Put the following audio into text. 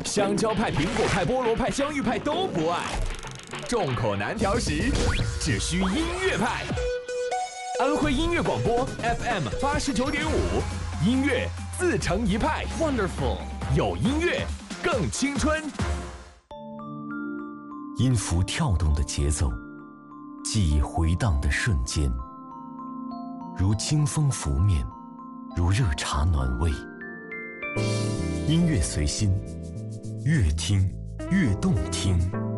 香蕉派、苹果派、菠萝派、香芋派都不爱，众口难调时，只需音乐派。安徽音乐广播 FM 89.5，音乐自成一派 ，Wonderful， 有音乐更青春。 音符跳动的节奏，记忆回荡的瞬间，如清风拂面，如热茶暖胃。音乐随心，越听越动听。